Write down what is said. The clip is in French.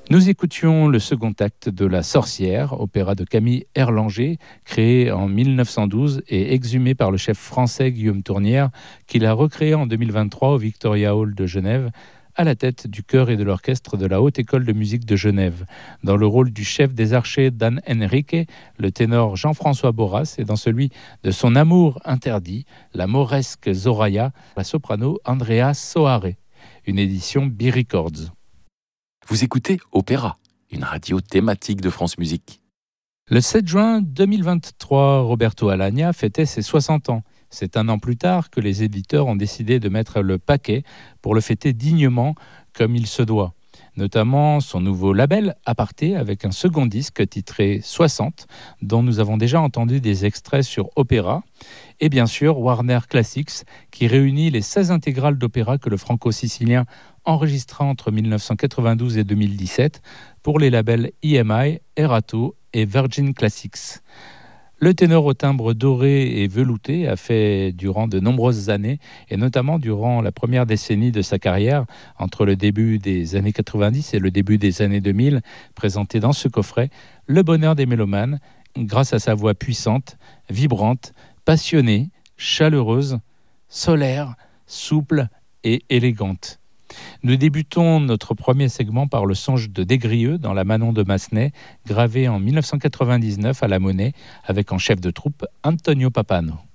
Nous écoutions le second acte de La Sorcière, opéra de Camille Erlanger, créé en 1912 et exhumé par le chef français Guillaume Tournière, qui l'a recréé en 2023 au Victoria Hall de Genève, à la tête du chœur et de l'orchestre de la Haute École de musique de Genève. Dans le rôle du chef des archers Dan Henrique, le ténor Jean-François Borras, et dans celui de son amour interdit, la mauresque Zoraya, la soprano Andrea Soare. Une édition B-Records. Vous écoutez Opéra, une radio thématique de France Musique. Le 7 juin 2023, Roberto Alagna fêtait ses 60 ans. C'est un an plus tard que les éditeurs ont décidé de mettre le paquet pour le fêter dignement comme il se doit. Notamment son nouveau label Aparté avec un second disque titré 60, dont nous avons déjà entendu des extraits sur Opéra, et bien sûr Warner Classics, qui réunit les 16 intégrales d'opéra que le franco-sicilien enregistra entre 1992 et 2017 pour les labels EMI, Erato et Virgin Classics. Le ténor au timbre doré et velouté a fait durant de nombreuses années, et notamment durant la première décennie de sa carrière, entre le début des années 90 et le début des années 2000, présenté dans ce coffret, le bonheur des mélomanes, grâce à sa voix puissante, vibrante, passionnée, chaleureuse, solaire, souple et élégante. Nous débutons notre premier segment par le songe de Desgrieux dans la Manon de Massenet, gravé en 1999 à la Monnaie, avec en chef de troupe Antonio Papano.